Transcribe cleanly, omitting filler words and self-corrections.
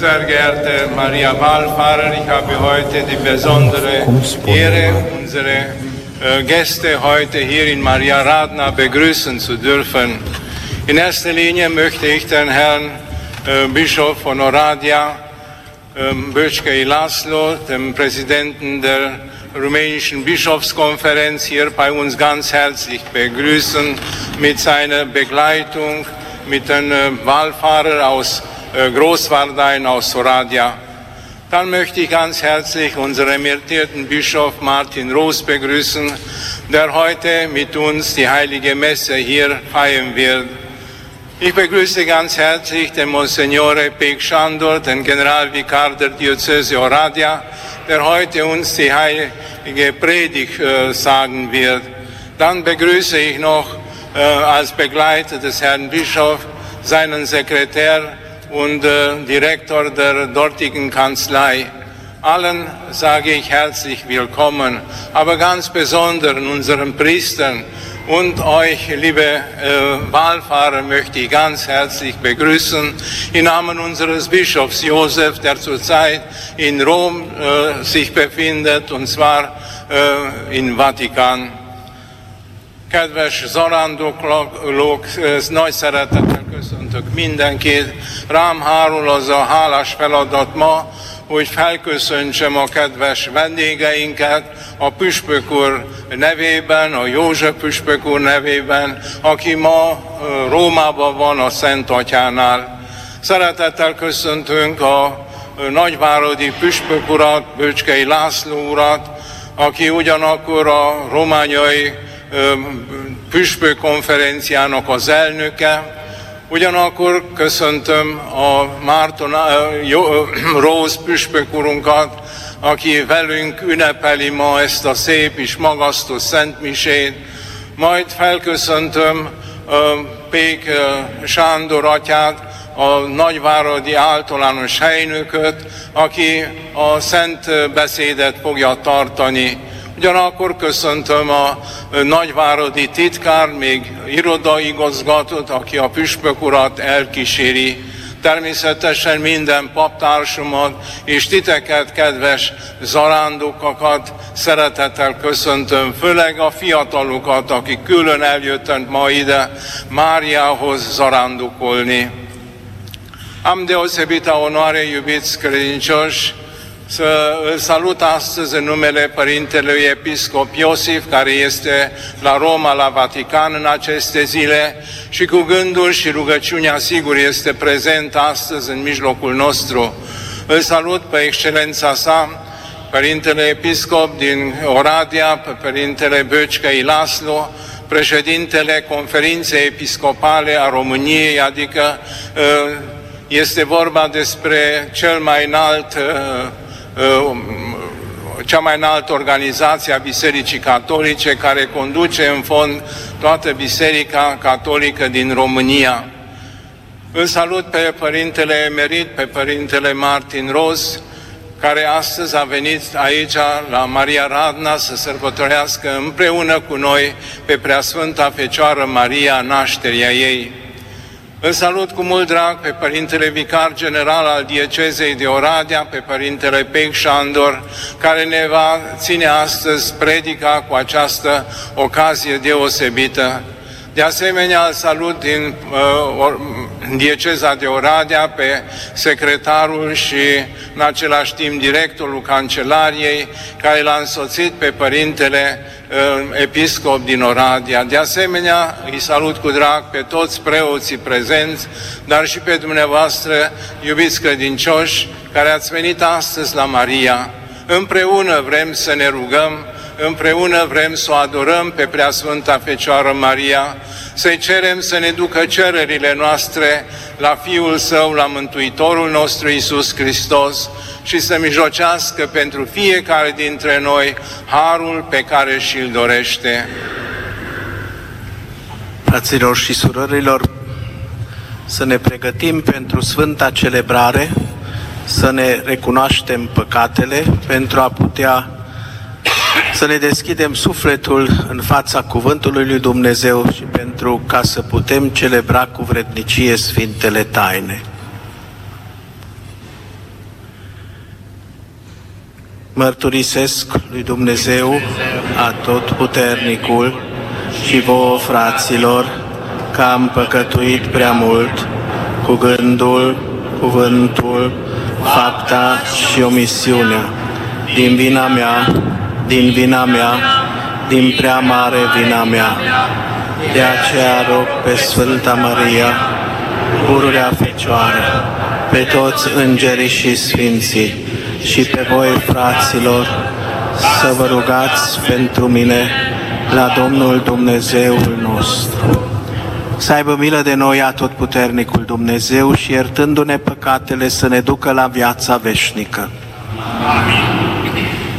Sehr geehrte Maria Wallfahrer, ich habe heute die besondere Ehre, unsere Gäste heute hier in Maria Radna begrüßen zu dürfen. In erster Linie möchte ich den Herrn Bischof von Oradea, Böcskei László, dem Präsidenten der rumänischen Bischofskonferenz, hier bei uns ganz herzlich begrüßen mit seiner Begleitung, mit den Wallfahrern aus Großwardein aus Oradea. Dann möchte ich ganz herzlich unseren emeritierten Bischof Martin Roos begrüßen, der heute mit uns die Heilige Messe hier feiern wird. Ich begrüße ganz herzlich den Monsignore Pék Sándor, den Generalvikar der Diözese Oradea, der heute uns die heilige Predigt sagen wird. Dann begrüße ich noch als Begleiter des Herrn Bischofs seinen Sekretär und Direktor der dortigen Kanzlei. Allen sage ich herzlich willkommen, aber ganz besonders unseren Priestern und euch, liebe Wallfahrer, möchte ich ganz herzlich begrüßen im Namen unseres Bischofs Josef, der zurzeit in Rom sich befindet, und zwar im Vatikan. Kedves zarándoklók, nagy szeretettel köszöntök mindenkit. Rám hárul az a hálás feladat ma, hogy felköszöntsem a kedves vendégeinket a püspök úr nevében, a József püspök úr nevében, aki ma Rómában van a Szent Atyánál. Szeretettel köszöntünk a nagyváradi püspök urat, Böcskei László urat, aki ugyanakkor a romániai püspök konferenciának az elnöke. Ugyanakkor köszöntöm a Márton Roos püspök urunkat, aki velünk ünnepeli ma ezt a szép és magasztos szentmisét. Majd felköszöntöm Pék Sándor atyát, a nagyváradi általános helynököt, aki a szent beszédet fogja tartani. Ugyanakkor köszöntöm a nagyváradi titkár, még irodaigazgatót, aki a püspök urat elkíséri. Természetesen minden paptársamat és titeket, kedves zarándokokat szeretettel köszöntöm, főleg a fiatalokat, akik külön eljöttek ma ide Máriához zarándokolni. Am deosebită onoare, iubiți credincioși, să îl salut astăzi în numele Părintelui Episcop Iosif, care este la Roma, la Vatican în aceste zile, și cu gândul și rugăciunea sigur este prezent astăzi în mijlocul nostru. Îl salut pe excelența sa, Părintele Episcop din Oradea, pe Părintele Böcskei László, președintele Conferinței Episcopale a României, adică este vorba despre cea mai înaltă organizație a Bisericii Catolice, care conduce în fond toată Biserica Catolică din România. Îl salut pe Părintele Emerit, pe Părintele Martin Roos, care astăzi a venit aici la Maria Radna să sărbătorească împreună cu noi pe Preasfânta Fecioară Maria, nașterea ei. Îl salut cu mult drag pe Părintele Vicar General al Diecezei de Oradea, pe Părintele Pék Sándor, care ne va ține astăzi predica cu această ocazie deosebită. De asemenea, îl salut din Dieceza de Oradea pe secretarul și în același timp directorul Cancelariei, care l-a însoțit pe Părintele Episcop din Oradea. De asemenea, îi salut cu drag pe toți preoții prezenți, dar și pe dumneavoastră, iubiți credincioși, care ați venit astăzi la Maria. Împreună vrem să ne rugăm, împreună vrem să o adorăm pe Preasfânta Fecioară Maria, să-i cerem să ne ducă cererile noastre la Fiul Său, la Mântuitorul nostru Iisus Hristos, și să mijocească pentru fiecare dintre noi harul pe care și-l dorește. Fraților și surorilor, să ne pregătim pentru Sfânta Celebrare, să ne recunoaștem păcatele pentru a putea să ne deschidem sufletul în fața Cuvântului lui Dumnezeu și pentru ca să putem celebra cu vrednicie Sfintele Taine. Mărturisesc lui Dumnezeu Atotputernicul și vouă, fraților, că am păcătuit prea mult cu gândul, cuvântul, fapta și omisiunea, din vina mea, din prea mare vina mea. De aceea rog pe Sfânta Maria, pururea Fecioară, pe toți îngerii și sfinții și pe voi, fraților, să vă rugați pentru mine la Domnul Dumnezeul nostru. Să aibă milă de noi Atotputernicul Dumnezeu și, iertându-ne păcatele, să ne ducă la viața veșnică. Amin.